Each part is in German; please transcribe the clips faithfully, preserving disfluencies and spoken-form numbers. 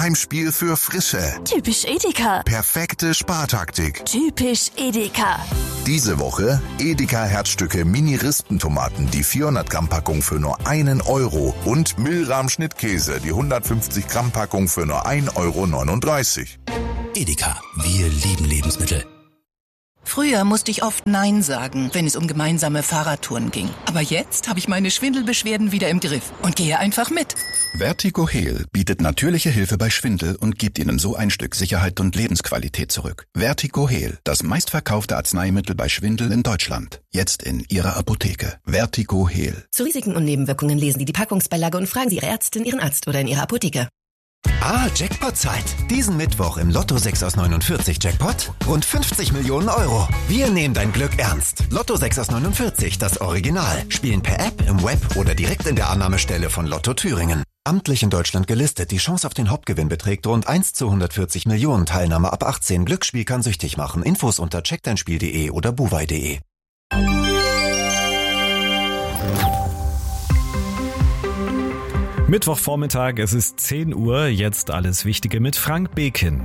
Heimspiel für Frische. Typisch Edeka. Perfekte Spartaktik. Typisch Edeka. Diese Woche Edeka Herzstücke Mini-Rispentomaten, die vierhundert Gramm Packung für nur einen Euro und Milram Schnittkäse, die hundertfünfzig Gramm Packung für nur ein Euro neununddreißig. Edeka, wir lieben Lebensmittel. Früher musste ich oft Nein sagen, wenn es um gemeinsame Fahrradtouren ging. Aber jetzt habe ich meine Schwindelbeschwerden wieder im Griff und gehe einfach mit. Vertigo Heal bietet natürliche Hilfe bei Schwindel und gibt Ihnen so ein Stück Sicherheit und Lebensqualität zurück. Vertigo Heal, das meistverkaufte Arzneimittel bei Schwindel in Deutschland. Jetzt in Ihrer Apotheke. Vertigo Heal. Zu Risiken und Nebenwirkungen lesen Sie die Packungsbeilage und fragen Sie Ihre Ärztin, Ihren Arzt oder in Ihrer Apotheke. Ah, Jackpot-Zeit. Diesen Mittwoch im Lotto sechs aus neunundvierzig Jackpot rund fünfzig Millionen Euro. Wir nehmen dein Glück ernst. Lotto sechs aus neunundvierzig, das Original. Spielen per App, im Web oder direkt in der Annahmestelle von Lotto Thüringen. Amtlich in Deutschland gelistet. Die Chance auf den Hauptgewinn beträgt rund eins zu hundertvierzig Millionen. Teilnahme ab achtzehn. Glücksspiel kann süchtig machen. Infos unter check dein spiel punkt de oder buwei punkt de. Mittwochvormittag, es ist zehn Uhr, jetzt alles Wichtige mit Frank Bekin.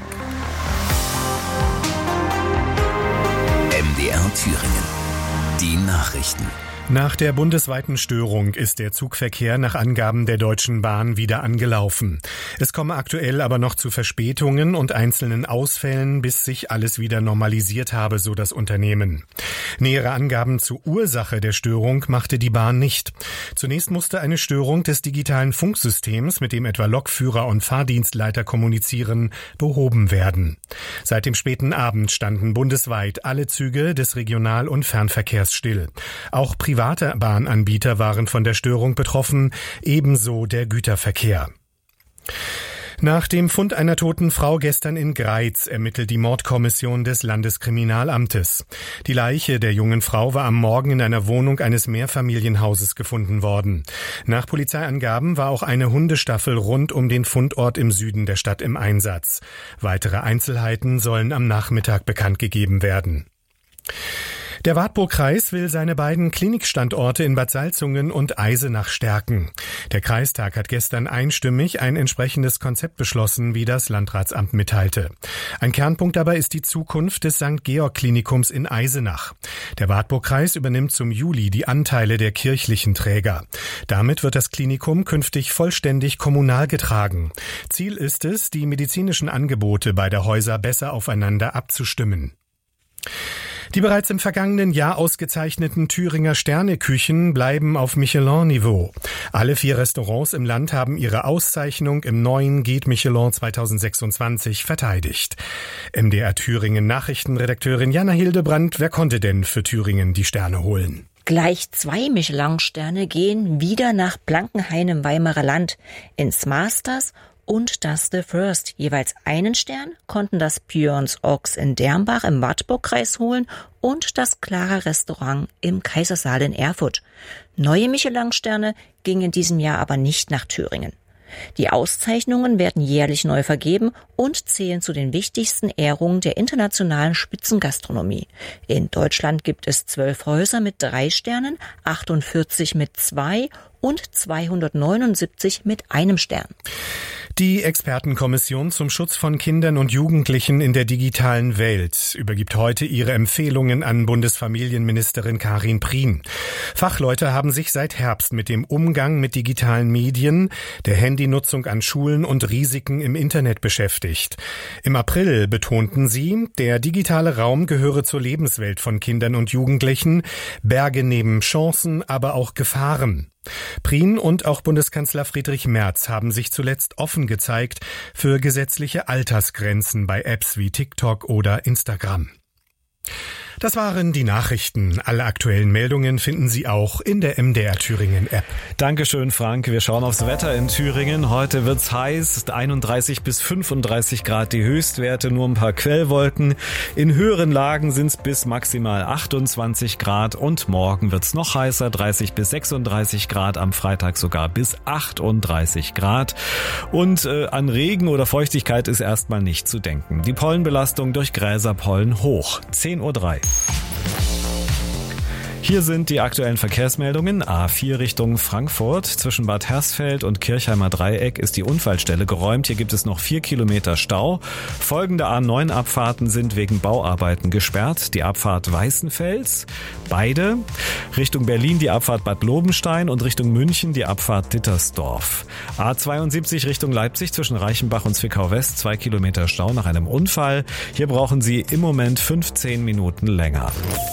M D R Thüringen. Die Nachrichten. Nach der bundesweiten Störung ist der Zugverkehr nach Angaben der Deutschen Bahn wieder angelaufen. Es komme aktuell aber noch zu Verspätungen und einzelnen Ausfällen, bis sich alles wieder normalisiert habe, so das Unternehmen. Nähere Angaben zur Ursache der Störung machte die Bahn nicht. Zunächst musste eine Störung des digitalen Funksystems, mit dem etwa Lokführer und Fahrdienstleiter kommunizieren, behoben werden. Seit dem späten Abend standen bundesweit alle Züge des Regional- und Fernverkehrs still. Auch Private Bahnanbieter waren von der Störung betroffen, ebenso der Güterverkehr. Nach dem Fund einer toten Frau gestern in Greiz ermittelt die Mordkommission des Landeskriminalamtes. Die Leiche der jungen Frau war am Morgen in einer Wohnung eines Mehrfamilienhauses gefunden worden. Nach Polizeiangaben war auch eine Hundestaffel rund um den Fundort im Süden der Stadt im Einsatz. Weitere Einzelheiten sollen am Nachmittag bekannt gegeben werden. Der Wartburgkreis will seine beiden Klinikstandorte in Bad Salzungen und Eisenach stärken. Der Kreistag hat gestern einstimmig ein entsprechendes Konzept beschlossen, wie das Landratsamt mitteilte. Ein Kernpunkt dabei ist die Zukunft des Sankt Georg Klinikums in Eisenach. Der Wartburgkreis übernimmt zum Juli die Anteile der kirchlichen Träger. Damit wird das Klinikum künftig vollständig kommunal getragen. Ziel ist es, die medizinischen Angebote beider Häuser besser aufeinander abzustimmen. Die bereits im vergangenen Jahr ausgezeichneten Thüringer Sterneküchen bleiben auf Michelin-Niveau. Alle vier Restaurants im Land haben ihre Auszeichnung im neuen Guide Michelin zweitausendsechsundzwanzig verteidigt. M D R Thüringen Nachrichtenredakteurin Jana Hildebrandt, wer konnte denn für Thüringen die Sterne holen? Gleich zwei Michelin-Sterne gehen wieder nach Blankenhain im Weimarer Land, ins Masters und das The First. Jeweils einen Stern konnten das Björns Ochs in Dernbach im Wartburgkreis holen und das Clara Restaurant im Kaisersaal in Erfurt. Neue Michelin-Sterne gingen in diesem Jahr aber nicht nach Thüringen. Die Auszeichnungen werden jährlich neu vergeben und zählen zu den wichtigsten Ehrungen der internationalen Spitzengastronomie. In Deutschland gibt es zwölf Häuser mit drei Sternen, achtundvierzig mit zwei und zweihundertneunundsiebzig mit einem Stern. Die Expertenkommission zum Schutz von Kindern und Jugendlichen in der digitalen Welt übergibt heute ihre Empfehlungen an Bundesfamilienministerin Karin Prien. Fachleute haben sich seit Herbst mit dem Umgang mit digitalen Medien, der Handynutzung an Schulen und Risiken im Internet beschäftigt. Im April betonten sie, der digitale Raum gehöre zur Lebenswelt von Kindern und Jugendlichen, berge neben Chancen aber auch Gefahren. Prien und auch Bundeskanzler Friedrich Merz haben sich zuletzt offen gezeigt für gesetzliche Altersgrenzen bei Apps wie TikTok oder Instagram. Das waren die Nachrichten. Alle aktuellen Meldungen finden Sie auch in der M D R Thüringen App. Dankeschön, Frank. Wir schauen aufs Wetter in Thüringen. Heute wird's heiß, einunddreißig bis fünfunddreißig Grad die Höchstwerte, nur ein paar Quellwolken. In höheren Lagen sind's bis maximal achtundzwanzig Grad und morgen wird's noch heißer, dreißig bis sechsunddreißig Grad, am Freitag sogar bis achtunddreißig Grad. Und äh, an Regen oder Feuchtigkeit ist erstmal nicht zu denken. Die Pollenbelastung durch Gräserpollen hoch. zehn Uhr drei. Hier sind die aktuellen Verkehrsmeldungen. A vier Richtung Frankfurt. Zwischen Bad Hersfeld und Kirchheimer Dreieck ist die Unfallstelle geräumt. Hier gibt es noch vier Kilometer Stau. Folgende A neun Abfahrten sind wegen Bauarbeiten gesperrt. Die Abfahrt Weißenfels, beide. Richtung Berlin die Abfahrt Bad Lobenstein und Richtung München die Abfahrt Dittersdorf. A zweiundsiebzig Richtung Leipzig zwischen Reichenbach und Zwickau West. Zwei Kilometer Stau nach einem Unfall. Hier brauchen Sie im Moment fünfzehn Minuten länger.